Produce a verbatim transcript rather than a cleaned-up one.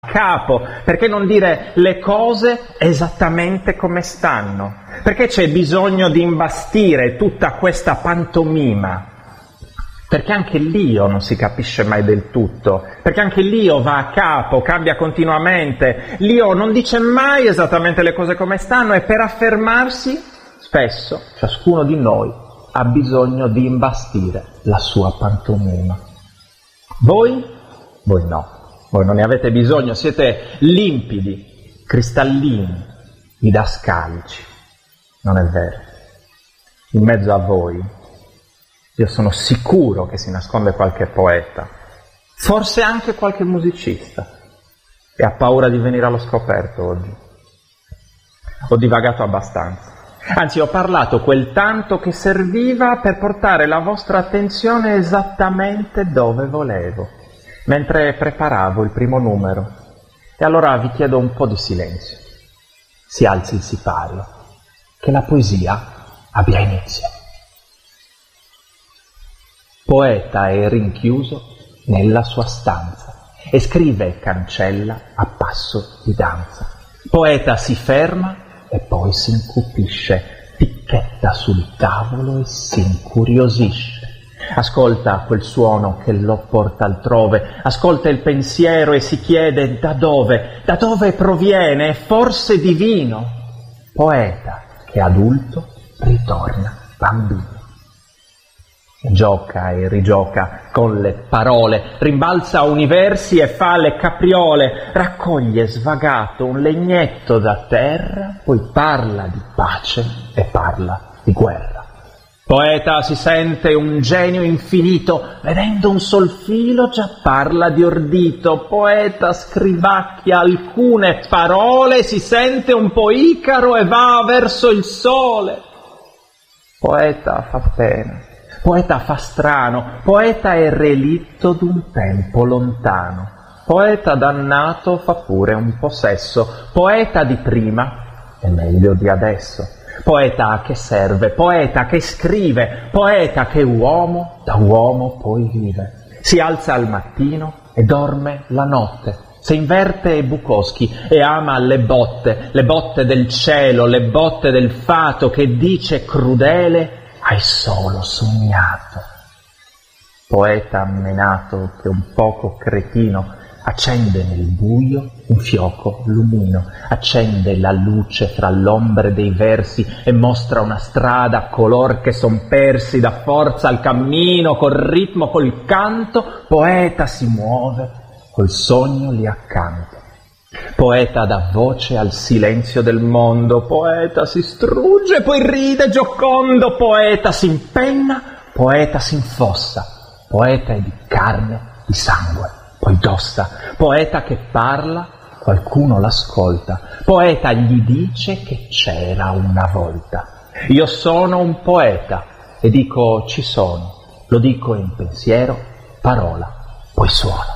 capo, perché non dire le cose esattamente come stanno? Perché c'è bisogno di imbastire tutta questa pantomima? Perché anche l'io non si capisce mai del tutto, perché anche l'io va a capo, cambia continuamente, l'io non dice mai esattamente le cose come stanno e per affermarsi, spesso, ciascuno di noi ha bisogno di imbastire la sua pantomima. Voi? Voi no. Voi non ne avete bisogno, siete limpidi, cristallini, didascalici. Non è vero. In mezzo a voi, io sono sicuro che si nasconde qualche poeta, forse anche qualche musicista, e ha paura di venire allo scoperto oggi. Ho divagato abbastanza. Anzi, ho parlato quel tanto che serviva per portare la vostra attenzione esattamente dove volevo, mentre preparavo il primo numero. E allora vi chiedo un po' di silenzio. Si alzi il sipario, che la poesia abbia inizio. Poeta è rinchiuso nella sua stanza e scrive e cancella a passo di danza. Poeta si ferma e poi si incupisce, picchetta sul tavolo e si incuriosisce. Ascolta quel suono che lo porta altrove, ascolta il pensiero e si chiede da dove, da dove proviene, è forse divino. Poeta che adulto ritorna bambino. Gioca e rigioca con le parole, rimbalza universi e fa le capriole, raccoglie svagato un legnetto da terra, poi parla di pace e parla di guerra. Poeta si sente un genio infinito, vedendo un sol filo già parla di ordito. Poeta scrivacchia alcune parole, si sente un po' Icaro e va verso il sole. Poeta fa pena. Poeta fa strano, poeta è relitto d'un tempo lontano. Poeta dannato fa pure un po' sesso, poeta di prima è meglio di adesso. Poeta a che serve, poeta che scrive, poeta che uomo da uomo poi vive. Si alza al mattino e dorme la notte. Se inverte è Bukowski e ama le botte, le botte del cielo, le botte del fato che dice crudele hai solo sognato. Poeta menato che un poco cretino accende nel buio un fioco lumino, accende la luce fra l'ombre dei versi e mostra una strada a color che son persi, dà forza al cammino, col ritmo, col canto. Poeta si muove, col sogno lì accanto. Poeta dà voce al silenzio del mondo, poeta si strugge, poi ride giocondo, poeta si impenna, poeta si infossa, poeta è di carne, di sangue, poi d'ossa, poeta che parla, qualcuno l'ascolta, poeta gli dice che c'era una volta. Io sono un poeta e dico ci sono, lo dico in pensiero, parola, poi suono.